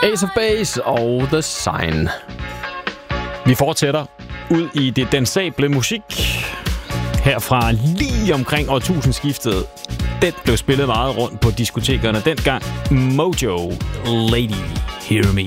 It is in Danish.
Ace of Base og The Sign. Vi fortsætter ud i det dansable musik. Herfra lige omkring årtusindskiftet. Den blev spillet meget rundt på diskotekerne dengang. Mojo, Lady, Hear Me.